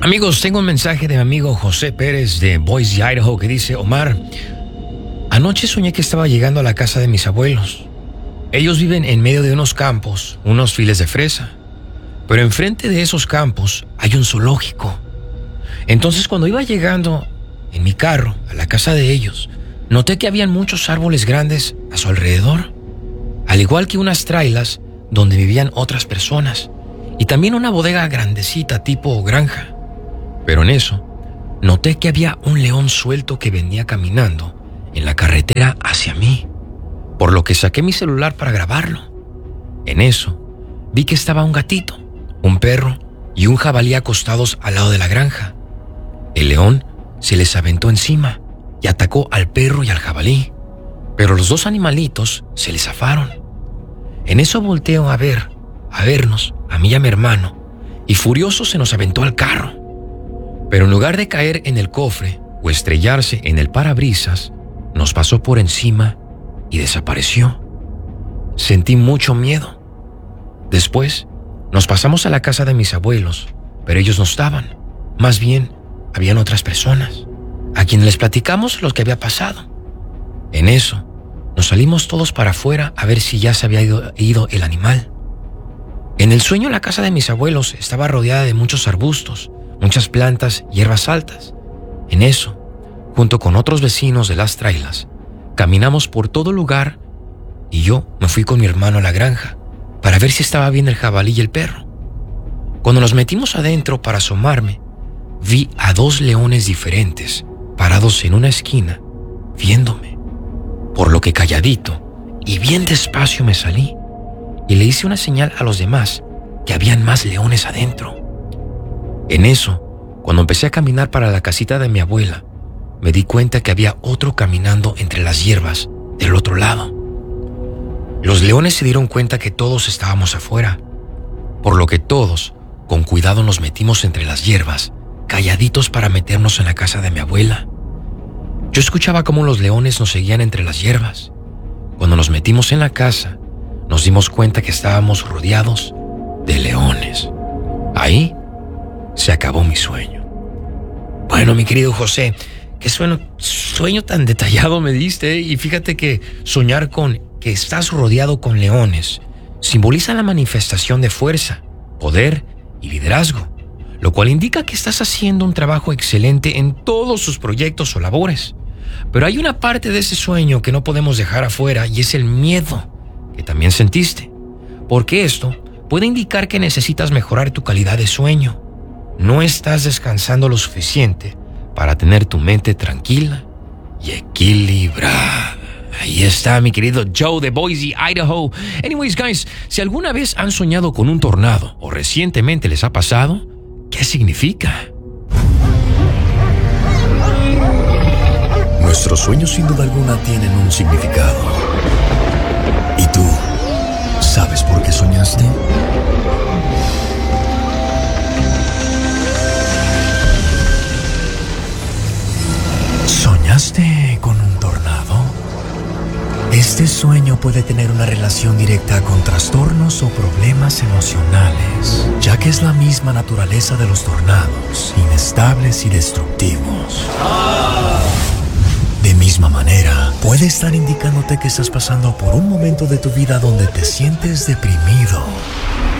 Amigos, tengo un mensaje de mi amigo José Pérez de Boise, Idaho, que dice: Omar, anoche soñé que estaba llegando a la casa de mis abuelos. Ellos viven en medio de unos campos, unos files de fresa. Pero enfrente de esos campos hay un zoológico. Entonces, cuando iba llegando en mi carro a la casa de ellos, noté que habían muchos árboles grandes a su alrededor, al igual que unas trailas donde vivían otras personas, y también una bodega grandecita tipo granja. Pero en eso, noté que había un león suelto que venía caminando en la carretera hacia mí, por lo que saqué mi celular para grabarlo. En eso, vi que estaba un gatito, un perro y un jabalí acostados al lado de la granja. El león se les aventó encima y atacó al perro y al jabalí, pero los dos animalitos se les zafaron. En eso volteo a vernos, a mí y a mi hermano, y furioso se nos aventó al carro. Pero en lugar de caer en el cofre o estrellarse en el parabrisas, nos pasó por encima y desapareció. Sentí mucho miedo. Después, nos pasamos a la casa de mis abuelos, pero ellos no estaban. Más bien, habían otras personas, a quienes les platicamos lo que había pasado. En eso, nos salimos todos para afuera a ver si ya se había ido el animal. En el sueño, la casa de mis abuelos estaba rodeada de muchos arbustos, muchas plantas y hierbas altas. En eso, junto con otros vecinos de las trailas, caminamos por todo lugar y yo me fui con mi hermano a la granja para ver si estaba bien el jabalí y el perro. Cuando nos metimos adentro para asomarme, vi a dos leones diferentes parados en una esquina viéndome, por lo que calladito y bien despacio me salí y le hice una señal a los demás que habían más leones adentro. En eso, cuando empecé a caminar para la casita de mi abuela, me di cuenta que había otro caminando entre las hierbas del otro lado. Los leones se dieron cuenta que todos estábamos afuera, por lo que todos, con cuidado, nos metimos entre las hierbas, calladitos para meternos en la casa de mi abuela. Yo escuchaba cómo los leones nos seguían entre las hierbas. Cuando nos metimos en la casa, nos dimos cuenta que estábamos rodeados de leones. Ahí se acabó mi sueño. Bueno, mi querido José, qué sueño tan detallado me diste, y fíjate que soñar con que estás rodeado con leones simboliza la manifestación de fuerza, poder y liderazgo, lo cual indica que estás haciendo un trabajo excelente en todos sus proyectos o labores. Pero hay una parte de ese sueño que no podemos dejar afuera, y es el miedo que también sentiste, porque esto puede indicar que necesitas mejorar tu calidad de sueño. No estás descansando lo suficiente para tener tu mente tranquila y equilibrada. Ahí está, mi querido Joe de Boise, Idaho. Anyways, guys, si alguna vez han soñado con un tornado o recientemente les ha pasado, ¿qué significa? Nuestros sueños sin duda alguna tienen un significado. ¿Y tú sabes por qué soñaste? ¿Soñaste con un tornado? Este sueño puede tener una relación directa con trastornos o problemas emocionales, ya que es la misma naturaleza de los tornados, inestables y destructivos. De misma manera, puede estar indicándote que estás pasando por un momento de tu vida donde te sientes deprimido,